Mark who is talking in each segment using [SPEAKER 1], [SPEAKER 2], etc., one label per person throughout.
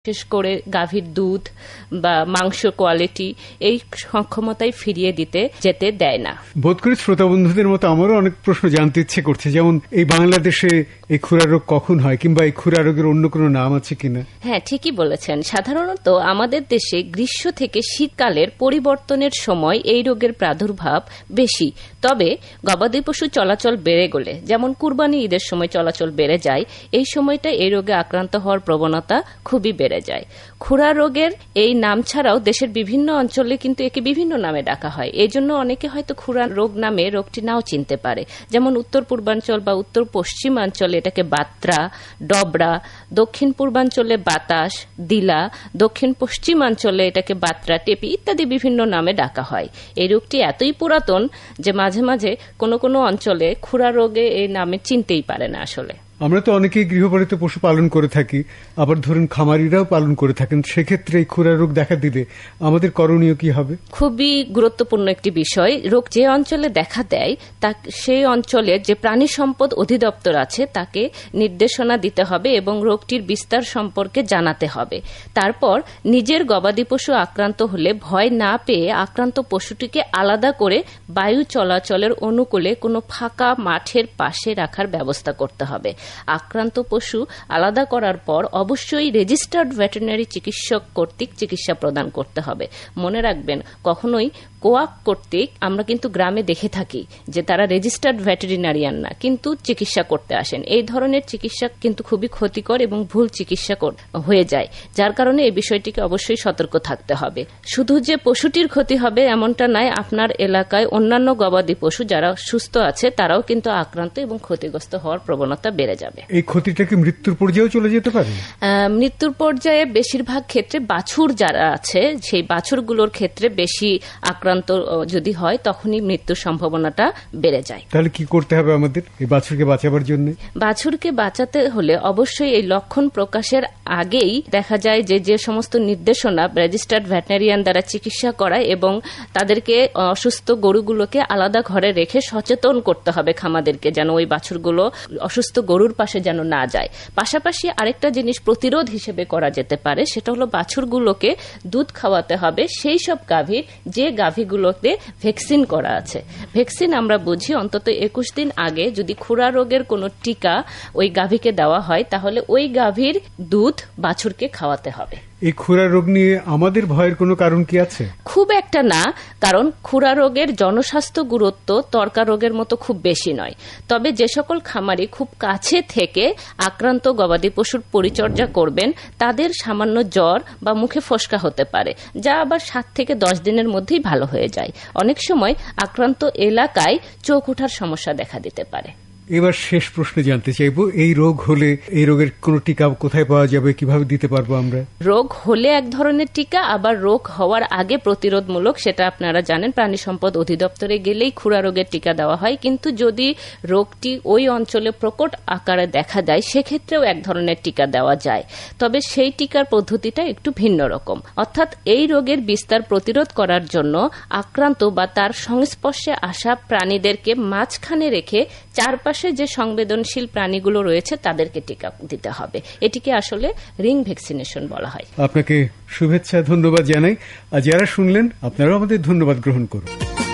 [SPEAKER 1] বিশেষ করে গাভীর দুধ বা মাংস কোয়ালিটি এই সক্ষমতায় ফিরিয়ে দিতে যেতে দেয় না।
[SPEAKER 2] বোধ করি শ্রোতা বন্ধুদের মতো আমারও অনেক প্রশ্ন জানতে ইচ্ছে করছে, যেমন এই বাংলাদেশে এই খুরা রোগ কখন হয়, কিংবা এই খুরা রোগের অন্য কোনো নাম আছে কিনা?
[SPEAKER 1] হ্যাঁ, ঠিকই বলেছেন। সাধারণত আমাদের দেশে গ্রীষ্ম থেকে শীতকালের পরিবর্তনের সময় এই রোগের প্রাদুর্ভাব বেশি। তবে গবাদি পশু চলাচল বেড়ে গেলে, যেমন কুরবানি ঈদের সময় চলাচল বেড়ে যায়, এই সময়টা এই রোগে আক্রান্ত হওয়ার প্রবণতা খুবই বেড়ে যায়। খুরা রোগের এই নাম ছাড়াও দেশের বিভিন্ন অঞ্চলে কিন্তু একে বিভিন্ন নামে ডাকা হয়। এই জন্য অনেকে হয়তো খুরা রোগ নামে রোগটি নাও চিনতে পারে। যেমন উত্তর পূর্বাঞ্চল বা উত্তর পশ্চিমাঞ্চলে এটাকে বাত্রা, ডবরা, দক্ষিণ পূর্বাঞ্চলে বাতাস, দিলা, দক্ষিণ পশ্চিমাঞ্চলে এটাকে বাত্রা, টেপি ইত্যাদি বিভিন্ন নামে ডাকা হয়। এই রোগটি এতই পুরাতন যে মাঝে মাঝে কোনো কোনো অঞ্চলে খুরা রোগে এই নামে চিনতেই পারে না। আসলে
[SPEAKER 2] আমরা তো অনেকেই গৃহপালিত পশু পালন করে থাকি, আবার ধরুন খামারিরাও পালন করে থাকেন। সেক্ষেত্রে এই খুরা রোগ দেখা দিলে আমাদের করণীয় কি হবে?
[SPEAKER 1] খুবই গুরুত্বপূর্ণ একটি বিষয়। রোগ যে অঞ্চলে দেখা দেয় তা সেই অঞ্চলের যে প্রাণী সম্পদ অধিদপ্তর আছে তাকে নির্দেশনা দিতে হবে এবং রোগটির বিস্তার সম্পর্কে জানাতে হবে। তারপর নিজের গবাদি পশু আক্রান্ত হলে ভয় না পেয়ে আক্রান্ত পশুটিকে আলাদা করে বায়ু চলাচলের অনুকূলে কোনো ফাঁকা মাঠের পাশে রাখার ব্যবস্থা করতে হবে। আক্রান্ত পশু আলাদা করার পর অবশ্যই রেজিস্টার্ড ভেটেরিনারি চিকিৎসক কর্তৃক চিকিৎসা প্রদান করতে হবে। মনে রাখবেন, কখনোই কোয়াক কর্তৃক আমরা কিন্তু গ্রামে দেখে থাকি যে তারা রেজিস্টার্ড ভেটেরিনারিয়ান না, কিন্তু চিকিৎসা করতে আসেন। এই ধরনের চিকিৎসা কিন্তু খুবই ক্ষতিকর এবং ভুল চিকিৎসা হয়ে যায়, যার কারণে এই বিষয়টিকে অবশ্যই সতর্ক থাকতে হবে। শুধু যে পশুটির ক্ষতি হবে এমনটা নয়, আপনার এলাকায় অন্যান্য গবাদি পশু যারা সুস্থ আছে তারাও কিন্তু আক্রান্ত এবং ক্ষতিগ্রস্ত হওয়ার প্রবণতা বেড়ে যাবে।
[SPEAKER 2] এই ক্ষতিটা কি মৃত্যুর পর্যায়ে চলে যেতে পারে?
[SPEAKER 1] মৃত্যুর পর্যায়ে বেশিরভাগ ক্ষেত্রে বাছুর যারা আছে সেই বাছুরগুলোর ক্ষেত্রে বেশি আক্রান্ত যদি হয় তখনই মৃত্যুর সম্ভাবনাটা বেড়ে যায়।
[SPEAKER 2] তাহলে কি করতে হবে আমাদের এই বাছুরকে বাঁচাবার জন্য?
[SPEAKER 1] বাছুরকে বাঁচাতে হলে অবশ্যই এই লক্ষণ প্রকাশের আগেই দেখা যায় যে সমস্ত নির্দেশনা রেজিস্টার্ড ভেটেরিনারিয়ান দ্বারা চিকিৎসা করায় এবং তাদেরকে অসুস্থ গরুগুলোকে আলাদা ঘরে রেখে সচেতন করতে হবে খামাদেরকে, যেন ওই বাছুরগুলো অসুস্থ গরুর পাশে যেন না যায়। পাশাপাশি আরেকটা জিনিস প্রতিরোধ হিসেবে করা যেতে পারে, সেটা হলো বাছুরগুলোকে দুধ খাওয়াতে হবে সেই সব গাভীর যে গাভীগুলোতে ভ্যাকসিন করা আছে। ভ্যাকসিন আমরা বুঝি অন্তত 21 দিন আগে যদি খুরা রোগের কোনো টিকা ওই গাভীকে দেওয়া হয় তাহলে ওই গাভীর দুধ বাছুরকে খাওয়াতে হবে।
[SPEAKER 2] এই খুরা রোগ নিয়ে আমাদের ভয়ের কোনো কারণ কি আছে?
[SPEAKER 1] খুব একটা না, কারণ খুরা রোগের জনস্বাস্থ্য গুরুত্ব তর্কা রোগের মতো খুব বেশি নয়। তবে যে সকল খামারি খুব কাছে থেকে আক্রান্ত গবাদি পশুর পরিচর্যা করবেন তাদের সামান্য জ্বর বা মুখে ফোসকা হতে পারে, যা আবার 7 থেকে 10 দিনের মধ্যেই ভালো হয়ে যায়। অনেক সময় আক্রান্ত এলাকায় চোখ ওঠার সমস্যা দেখা দিতে পারে।
[SPEAKER 2] এবার শেষ প্রশ্ন জানতে চাইবো, এই রোগ হলে এই রোগের কোনো টিকা কোথায় পাওয়া যাবে, কিভাবে দিতে পারবো আমরা?
[SPEAKER 1] রোগ হলে এক ধরনের টিকা, আবার রোগ হওয়ার আগে প্রতিরোধমূলক, সেটা আপনারা জানেন প্রাণী সম্পদ অধিদপ্তরে গেলেই খুরা রোগের টিকা দেওয়া হয়। কিন্তু যদি রোগটি ওই অঞ্চলে প্রকট আকারে দেখা দেয় সেক্ষেত্রেও এক ধরনের টিকা দেওয়া যায়, তবে সেই টিকার পদ্ধতিটা একটু ভিন্ন রকম। অর্থাৎ এই রোগের বিস্তার প্রতিরোধ করার জন্য আক্রান্ত বা তার সংস্পর্শে আসা প্রাণীদেরকে মাঝখানে রেখে চারপাশে যে সংবেদনশীল প্রাণীগুলো রয়েছে তাদেরকে টিকা দিতে হবে। এটিকে আসলে রিং ভ্যাকসিনেশন বলা হয়।
[SPEAKER 2] আপনাকে শুভেচ্ছা, ধন্যবাদ জানাই। আর যারা শুনলেন আপনারাও আমাদের ধন্যবাদ গ্রহণ করুন।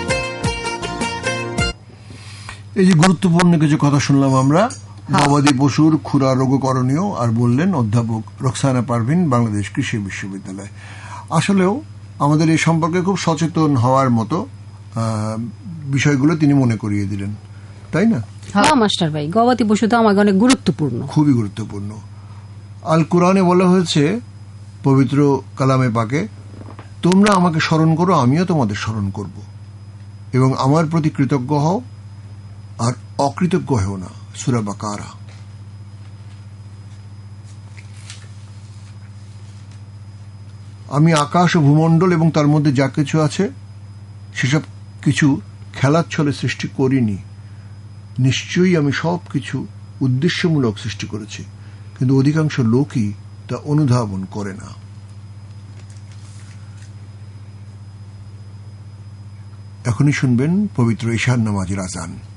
[SPEAKER 3] এই যে গুরুত্বপূর্ণ কিছু কথা শুনলাম আমরা গবাদি পশুর খুরা রোগ করণীয়, আর বললেন অধ্যাপক রোকসানা পারভিন, বাংলাদেশ কৃষি বিশ্ববিদ্যালয়। আসলেও আমাদের এই সম্পর্কে খুব সচেতন হওয়ার মতো বিষয়গুলো তিনি মনে করিয়ে দিলেন, তাই না?
[SPEAKER 4] হ্যাঁ মাস্টার ভাই, গবাদি পশু তো আমাকে অনেক গুরুত্বপূর্ণ, খুবই
[SPEAKER 3] গুরুত্বপূর্ণ। আল কোরআনে বলা হয়েছে পবিত্র কালামে পাকে, তোমরা আমাকে স্মরণ করো আমিও তোমাদের স্মরণ করব, এবং আমার প্রতি কৃতজ্ঞ হও আর অকৃতজ্ঞ হও না। সূরা বাকারা। আমি আকাশ ও ভূমণ্ডল এবং তার মধ্যে যা কিছু আছে সেসব কিছু খেলার ছলে সৃষ্টি করিনি, নিশ্চয়ই আমি সবকিছু উদ্দেশ্যমূলক সৃষ্টি করেছি, কিন্তু অধিকাংশ লোকই তা অনুধাবন করে না। এখনই শুনবেন পবিত্র ঈশান নামাজের আযান।